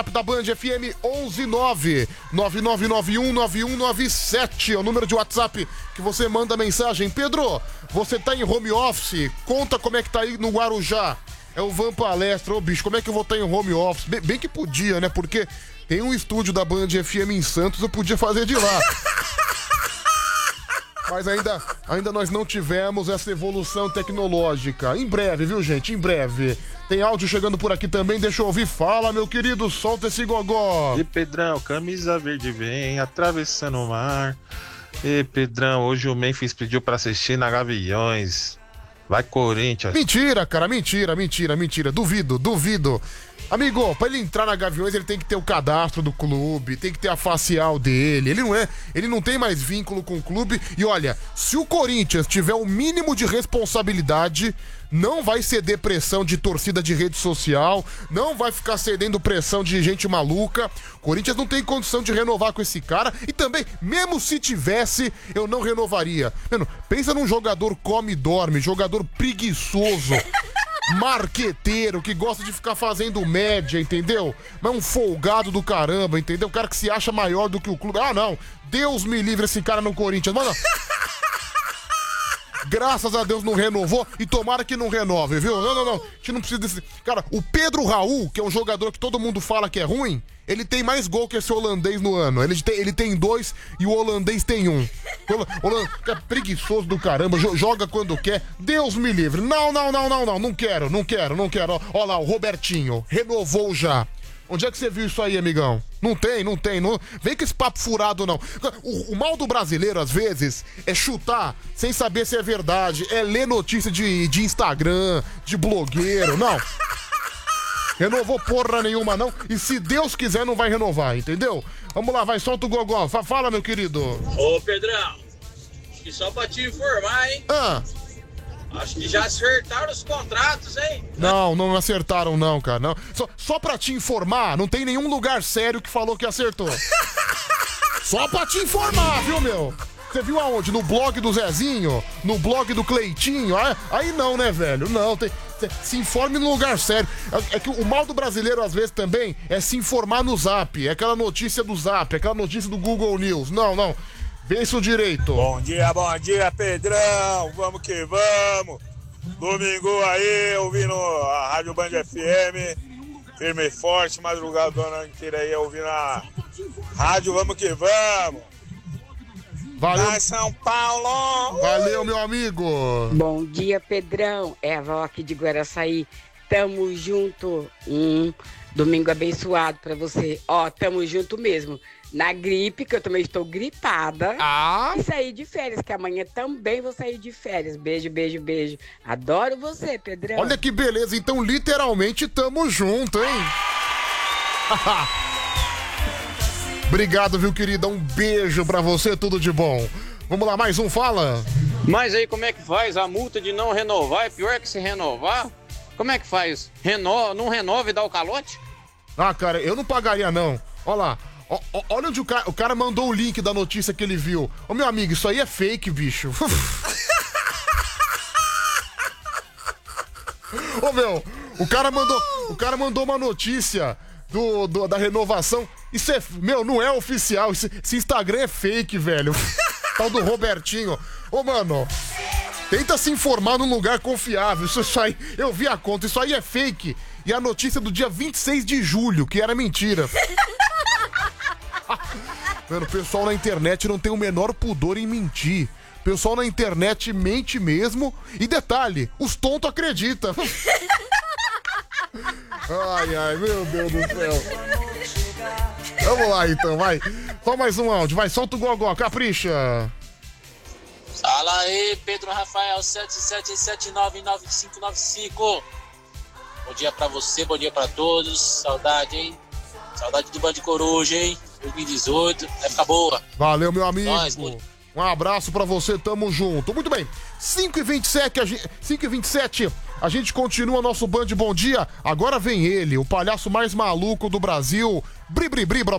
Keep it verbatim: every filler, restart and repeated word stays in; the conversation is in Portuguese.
da Band F M onze nove nove nove nove um nove um nove sete, é o número de WhatsApp que você manda mensagem. Pedro, você tá em home office, conta como é que tá aí no Guarujá. É o Van Palestra, ô bicho, como é que eu vou estar em home office? Bem, bem que podia, né, porque tem um estúdio da Band F M em Santos, eu podia fazer de lá. Mas ainda, ainda nós não tivemos essa evolução tecnológica. Em breve, viu, gente? Em breve. Tem áudio chegando por aqui também, deixa eu ouvir. Fala, meu querido, solta esse gogó. E Pedrão, camisa verde vem atravessando o mar. E Pedrão, hoje o Memphis pediu pra assistir na Gaviões. Vai, Corinthians. Mentira, cara, mentira, mentira, mentira. Duvido, duvido. Amigo, pra ele entrar na Gaviões, ele tem que ter o cadastro do clube, tem que ter a facial dele. Ele não é, ele não tem mais vínculo com o clube. E olha, se o Corinthians tiver o mínimo de responsabilidade, não vai ceder pressão de torcida de rede social, não vai ficar cedendo pressão de gente maluca. O Corinthians não tem condição de renovar com esse cara. E também, mesmo se tivesse, eu não renovaria. Mano, pensa num jogador come e dorme, jogador preguiçoso, marqueteiro, que gosta de ficar fazendo média, entendeu? Mas um folgado do caramba, entendeu? O cara que se acha maior do que o clube. Ah, não. Deus me livre esse cara no Corinthians. Mano, graças a Deus não renovou e tomara que não renove, viu? Não, não, não. A gente não precisa desse... Cara, o Pedro Raul, que é um jogador que todo mundo fala que é ruim, ele tem mais gol que esse holandês no ano. Ele tem, ele tem dois e o holandês tem um. O holandês é preguiçoso do caramba, joga quando quer. Deus me livre. Não, não, não, não, não. Não quero, não quero, não quero. Olha lá, o Robertinho renovou já. Onde é que você viu isso aí, amigão? Não tem, não tem. Não... Vem com esse papo furado, não. O, o mal do brasileiro, às vezes, é chutar sem saber se é verdade. É ler notícia de, de Instagram, de blogueiro. Não. Renovou porra nenhuma, não. E se Deus quiser, não vai renovar, entendeu? Vamos lá, vai, solta o gogó. Fala, meu querido. Ô, Pedrão. Acho que só pra te informar, hein? Ah. Acho que já acertaram os contratos, hein? Não, não acertaram não, cara. Não. Só, só pra te informar, não tem nenhum lugar sério que falou que acertou. Só pra te informar, viu, meu? Você viu aonde? No blog do Zezinho? No blog do Cleitinho? Aí, aí não, né, velho? Não, tem... Se informe no lugar sério. É que o mal do brasileiro, às vezes, também é se informar no Zap. É aquela notícia do Zap, é aquela notícia do Google News. Não, não. Vê isso direito. Bom dia, bom dia, Pedrão. Vamos que vamos. Domingo aí, ouvindo a Rádio Band F M. Firme e forte, madrugadona inteira aí, ouvindo a rádio. Vamos que vamos. Valeu. Vai, São Paulo. Valeu, meu amigo. Bom dia, Pedrão. É a vó aqui de Guaraçaí. Tamo junto. Um domingo abençoado pra você. Ó, tamo junto mesmo. Na gripe, que eu também estou gripada. Ah. E sair de férias, que amanhã também vou sair de férias. Beijo, beijo, beijo. Adoro você, Pedrão. Olha que beleza. Então, literalmente, tamo junto, hein? Obrigado, viu, querida? Um beijo pra você, tudo de bom. Vamos lá, mais um, fala. Mas aí, como é que faz? A multa de não renovar é pior que se renovar? Como é que faz? Reno... Não renova e dá o calote? Ah, cara, eu não pagaria, não. Olha lá. O, o, olha onde o cara, o cara mandou o link da notícia que ele viu. Ô, meu amigo, isso aí é fake, bicho. Ô, meu, o cara mandou, o cara mandou uma notícia do, do, da renovação. Isso é, meu, não é oficial. Esse, esse Instagram é fake, velho. Tal do Robertinho. Ô, mano, tenta se informar num lugar confiável. Isso, isso aí, eu vi a conta, isso aí é fake. E a notícia do dia vinte e seis de julho, que era mentira. Mano, o pessoal na internet não tem o menor pudor em mentir. O pessoal na internet mente mesmo. E detalhe, os tontos acreditam. Ai, ai, meu Deus do céu. Vamos lá então, vai. Só mais um áudio, vai, solta o gogó, capricha. Fala aí, Pedro Rafael, sete sete sete nove nove cinco nove cinco. Bom dia pra você, bom dia pra todos. Saudade, hein? Saudade do Band Coruja, hein? dois mil e dezoito, vai ficar boa. Valeu, meu amigo. Nós, um abraço pra você, tamo junto. Muito bem, cinco e vinte e sete, a gente, cinco e vinte e sete, a gente continua nosso Band Bom Dia. Agora vem ele, o palhaço mais maluco do Brasil. Bri, bri, bri, bra,